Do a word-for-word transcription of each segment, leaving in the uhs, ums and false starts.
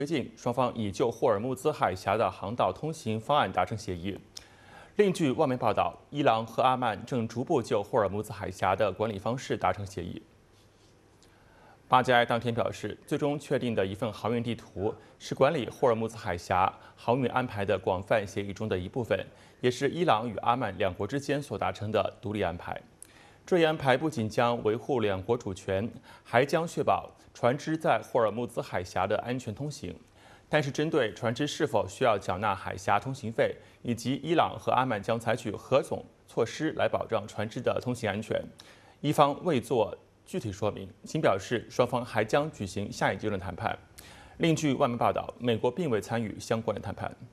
最近，双方已就霍尔木兹海峡的航道通行方案达成协议。另据外媒报道，伊朗和阿曼正逐步就霍尔木兹海峡的管理方式达成协议。巴加埃当天表示，最终确定的一份航运地图是管理霍尔木兹海峡航运安排的广泛协议中的一部分，也是伊朗与阿曼两国之间所达成的独立安排。这一安排不仅将维护两国主权，还将确保船只在霍尔木兹海峡的安全通行。但是，针对船只是否需要缴纳海峡通行费，以及伊朗和阿曼将采取何种措施来保障船只的通行安全，伊方未做具体说明，仅表示双方还将举行下一阶段谈判。另据外媒报道，美国并未参与相关的谈判。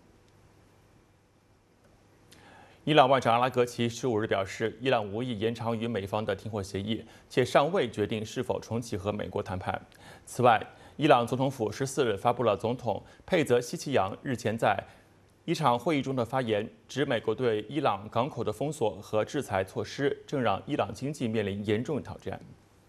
伊朗外长阿拉格齐十五日表示，伊朗无意延长与美方的停火协议，且尚未决定是否重启和美国谈判。此外，伊朗总统府十四日发布了总统佩泽希奇扬日前在一场会议中的发言，指美国对伊朗港口的封锁和制裁措施正让伊朗经济面临严重挑战。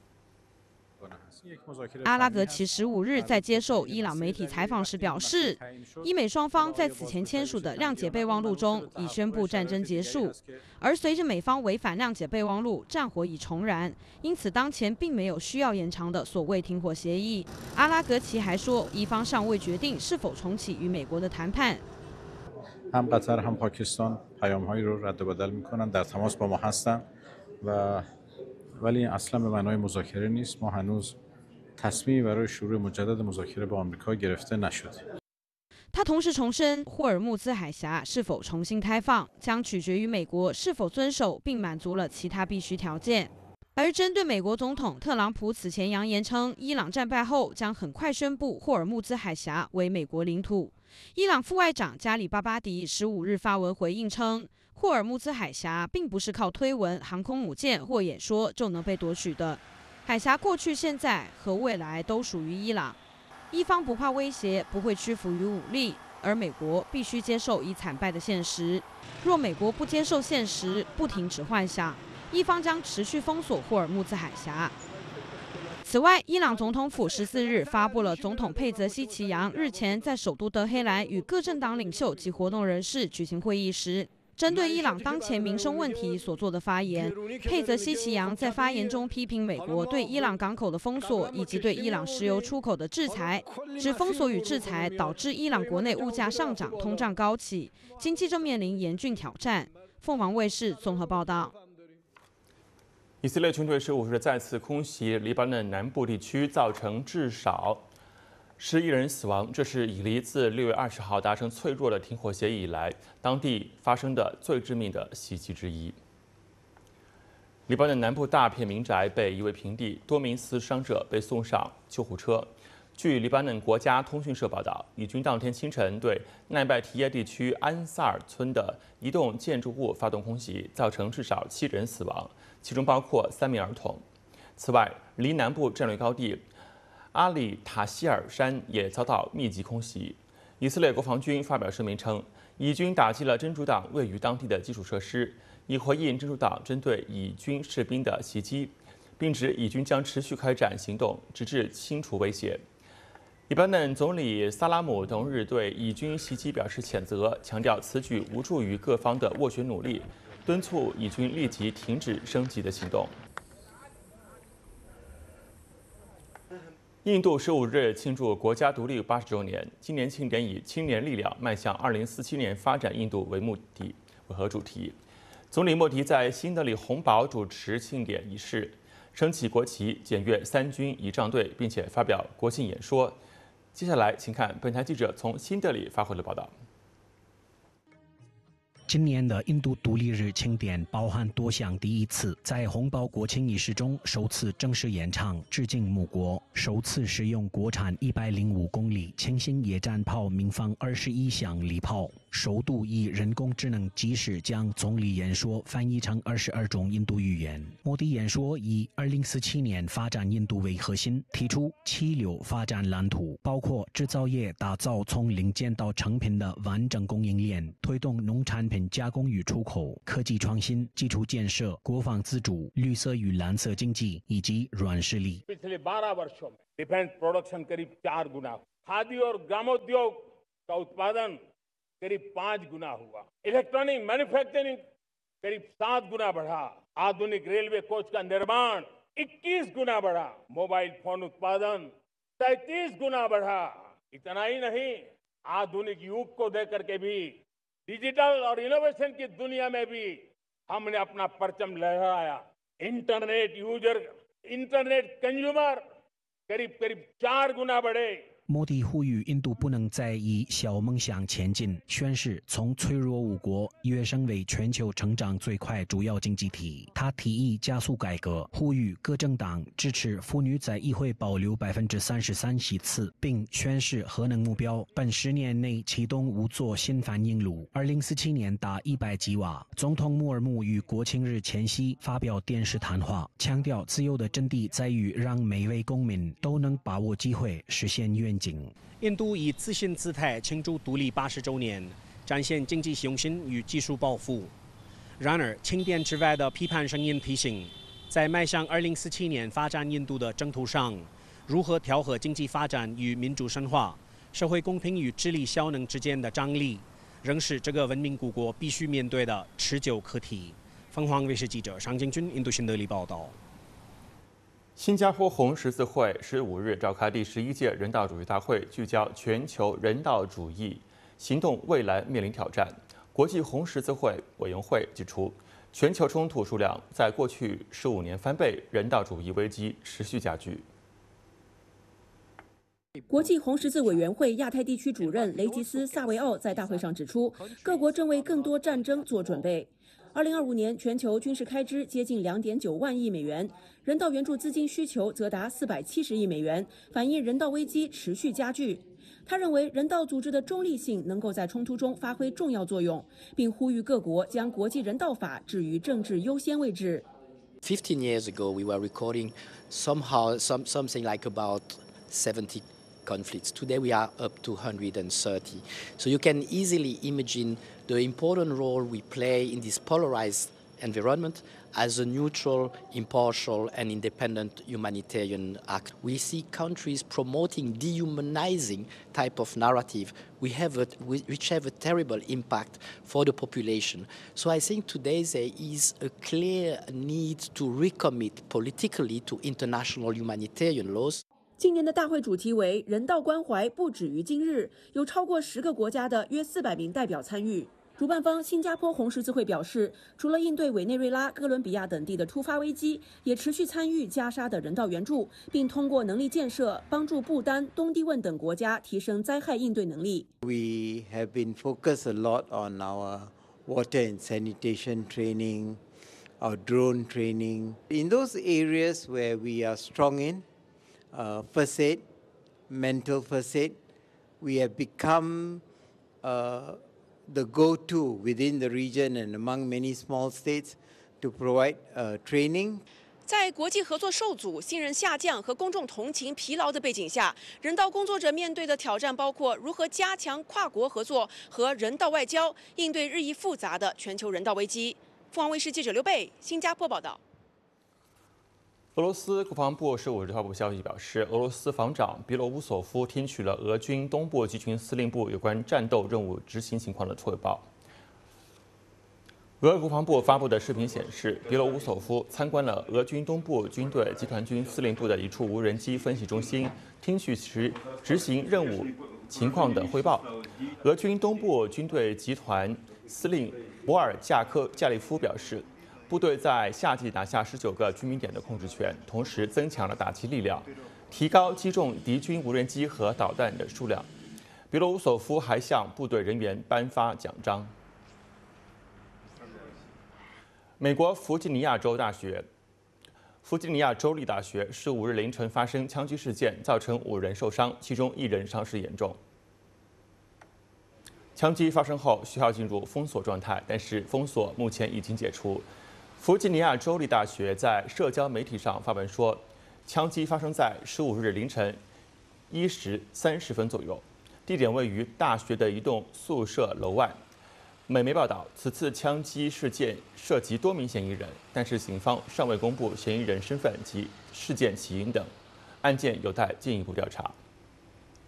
阿拉格齐十五日在接受伊朗媒体采访时表示，伊美双方在此前签署的谅解备忘录中已宣布战争结束，而随着美方违反谅解备忘录，战火已重燃，因此当前并没有需要延长的所谓停火协议。阿拉格齐还说，伊方尚未决定是否重启与美国的谈判。 هم قطر هم پاکستان پیام‌هایی رو رد و بدل می‌کنند در تماس با ما هستند و ولی اصلا به معنای مذاکره نیست ما هنوز تصمیمی برای شروع مجدد مذاکره با آمریکا گرفته نشده。 他同时重申，霍尔木兹海峡是否重新开放，将取决于美国是否遵守并满足了其他必须条件。而针对美国总统特朗普此前扬言称，伊朗战败后将很快宣布霍尔木兹海峡为美国领土，伊朗副外长加里巴巴迪十五日发文回应称，霍尔木兹海峡并不是靠推文、航空母舰或演说就能被夺取的。海峡过去、现在和未来都属于伊朗，伊方不怕威胁，不会屈服于武力，而美国必须接受已惨败的现实。若美国不接受现实，不停止幻想，伊方将持续封锁霍尔木兹海峡。此外，伊朗总统府十四日发布了总统佩泽希奇扬日前在首都德黑兰与各政党领袖及活动人士举行会议时，针对伊朗当前民生问题所做的发言。佩泽希奇扬在发言中批评美国对伊朗港口的封锁以及对伊朗石油出口的制裁，指封锁与制裁导致伊朗国内物价上涨、通胀高企，经济正面临严峻挑战。凤凰卫视综合报道。 以色列军队十五日再次空袭黎巴嫩南部地区，造成至少十一人死亡，这是以黎自六月二十号达成脆弱的停火协议以来，当地发生的最致命的袭击之一。黎巴嫩南部大片民宅被夷为平地，多名死伤者被送上救护车。据黎巴嫩国家通讯社报道，以军当天清晨对奈拜提耶地区安萨尔村的一栋建筑物发动空袭，造成至少七人死亡，其中包括三名儿童。此外，黎南部战略高地阿里塔希尔山也遭到密集空袭。以色列国防军发表声明称，以军打击了真主党位于当地的基础设施，以回应真主党针对以军士兵的袭击，并指以军将持续开展行动，直至清除威胁。黎巴嫩总理萨拉姆同日对以军袭击表示谴责，强调此举无助于各方的斡旋努力，敦促以军立即停止升级的行动。印度十五日庆祝国家独立八十周年，今年庆典以“青年力量迈向二零四七年发展印度”为目的为和主题。总理莫迪在新德里红堡主持庆典仪式，升起国旗，检阅三军仪仗队，并且发表国庆演说。接下来，请看本台记者从新德里发回的报道。 今年的印度独立日庆典包含多项第一次，在红堡国庆仪式中首次正式演唱致敬母国，首次使用国产一百零五公里轻型野战炮鸣放二十一响礼炮，首度以人工智能即时将总理演说翻译成二十二种印度语言。莫迪演说以二零四七年发展印度为核心，提出七流发展蓝图，包括制造业打造从零件到成品的完整供应链，推动农产品品加工与出口、科技创新、基础建设、国防自主、绿色与蓝色经济以及软实力。 पिछले बारह वर्षों में डिफेंस प्रोडक्शन करीब चार गुना, खादी और ग्रामोद्योग का उत्पादन करीब पांच गुना हुआ, इलेक्ट्रॉनिक मैन्युफैक्चरिंग करीब सात गुना बढ़ा, आधुनिक रेलवे कोच का निर्माण इक्कीस गुना बढ़ा, मोबाइल फोन उत्पादन तैंतीस गुना बढ़ा। इतना ही नहीं, आधुनिक युग को देकर के भी डिजिटल और इनोवेशन की दुनिया में भी हमने अपना परचम लहराया। इंटरनेट यूजर, इंटरनेट कंज्यूमर करीब करीब चार गुना बढ़े। 莫迪呼吁印度不能再以小梦想前进，宣誓从脆弱五国跃升为全球成长最快主要经济体。他提议加速改革，呼吁各政党支持妇女在议会保留百分之三十三席次，并宣示核能目标本十年内启动五座新反应炉，二零四七年达一百吉瓦。总统穆尔穆于国庆日前夕发表电视谈话，强调自由的真谛在于让每位公民都能把握机会，实现愿景。 印度以自信姿态庆祝独立八十周年，展现经济雄心与技术抱负。然而，清点之外的批判声音提醒，在迈向二零四七年发展印度的征途上，如何调和经济发展与民主深化、社会公平与智力效能之间的张力，仍是这个文明古国必须面对的持久课题。凤凰卫视记者尚敬军印度新德里报道。 新加坡红十字会十五日召开第十一届人道主义大会，聚焦全球人道主义行动未来面临挑战。国际红十字会委员会指出，全球冲突数量在过去十五年翻倍，人道主义危机持续加剧。 国际红十字委员会亚太地区主任雷吉斯·萨维奥在大会上指出，各国正为更多战争做准备。二零二五年全球军事开支接近两点九万亿美元，人道援助资金需求则达四百七十亿美元，反映人道危机持续加剧。他认为，人道组织的中立性能够在冲突中发挥重要作用，并呼吁各国将国际人道法置于政治优先位置。 Fifteen years ago, we were recording somehow some something like about seventy conflicts. Today, we are up to one hundred thirty. So you can easily imagine the important role we play in this polarized environment as a neutral, impartial, and independent humanitarian act. We see countries promoting dehumanizing type of narrative we have a, which have a terrible impact for the population. So I think today there is a clear need to recommit politically to international humanitarian laws. 今年的大会主题为“人道关怀不止于今日”，有超过十个国家的约四百名代表参与。主办方新加坡红十字会表示，除了应对委内瑞拉、哥伦比亚等地的突发危机，也持续参与加沙的人道援助，并通过能力建设帮助不丹、东帝汶等国家提升灾害应对能力。 We have been focused a lot on our water and sanitation training, our drone training. In those areas where we are strong in, uh, first aid, mental first aid, we have become uh, the go-to within the region and among many small states to provide uh, training. 在国际合作受阻、信任下降和公众同情疲劳的背景下，人道工作者面对的挑战包括如何加强跨国合作和人道外交，应对日益复杂的全球人道危机。凤凰卫视记者刘贝，新加坡报道。 俄罗斯国防部十五日发布消息表示，俄罗斯防长别罗乌索夫听取了俄军东部集群司令部有关战斗任务执行情况的汇报。俄国防部发布的视频显示，别罗乌索夫参观了俄军东部军队集团军司令部的一处无人机分析中心，听取其执行任务情况的汇报。俄军东部军队集团司令博尔加科加利夫表示，部队在夏季拿下十九个居民点的控制权，同时增强了打击力量，提高击中敌军无人机和导弹的数量。别罗乌索夫还向部队人员颁发奖章。美国弗吉尼亚州大学、弗吉尼亚州立大学十五日凌晨发生枪击事件，造成五人受伤，其中一人伤势严重。枪击发生后，学校进入封锁状态，但是封锁目前已经解除。弗吉尼亚州立大学在社交媒体上发文说，枪击发生在十五日凌晨一时三十分左右，地点位于大学的一栋宿舍楼外。 美媒报道，此次枪击事件涉及多名嫌疑人，但是警方尚未公布嫌疑人身份及事件起因等，案件有待进一步调查。